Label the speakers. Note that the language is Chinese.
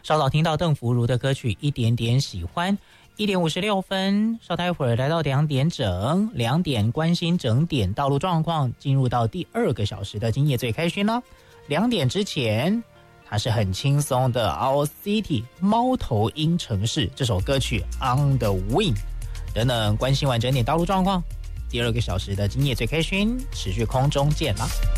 Speaker 1: 稍早听到邓福如的歌曲《一点点喜欢》，1点56分，稍待会儿来到2点整，2点关心整点道路状况，进入到第2个小时的今夜最开心了。2点之前，它是很轻松的 Our City 猫头鹰城市这首歌曲 On the Wing 等等，关心完整点道路状况，第2个小时的今夜最开心，持续空中见啦。